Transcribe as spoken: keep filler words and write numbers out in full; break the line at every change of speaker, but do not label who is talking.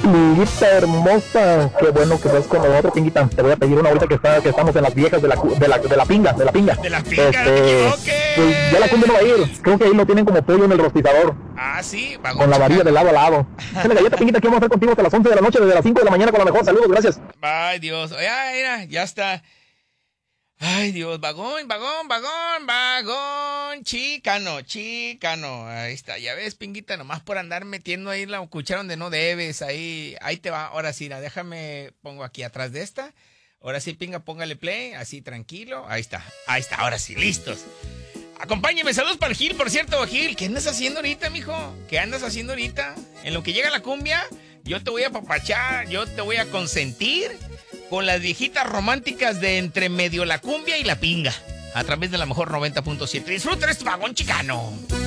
Pinguita hermosa, qué bueno que estás con nosotros, Pinguita. Te voy a pedir una ahorita que, está, que estamos en las viejas de la, de la, de la pinga, de la pinga.
De la pinga,
este,
no te equivoques.
Pues ya la cumbia no va a ir. Creo que ahí lo tienen como pollo en el rostizador.
Ah, sí, vagón
Con la varilla
chicano.
de lado a lado. Dale galleta, Pinguita, que vamos a estar contigo hasta las once de la noche, desde las cinco de la mañana con la mejor. Saludos, gracias.
Ay, Dios. Ya, mira, ya está. Ay, Dios, vagón, vagón, vagón, vagón, chicano, chicano. Ahí está, ya ves, Pinguita, nomás por andar metiendo ahí la cuchara donde no debes, ahí, ahí te va. Ahora sí, la déjame, pongo aquí atrás de esta. Ahora sí, Pinga, póngale play, así tranquilo. Ahí está, ahí está, ahora sí, listos. Acompáñeme, saludos para el Gil, por cierto, Gil. ¿Qué andas haciendo ahorita, mijo? ¿Qué andas haciendo ahorita? En lo que llega la cumbia, yo te voy a papachar, yo te voy a consentir con las viejitas románticas de entre medio la cumbia y la pinga. A través de la mejor noventa punto siete. Disfruten este vagón chicano.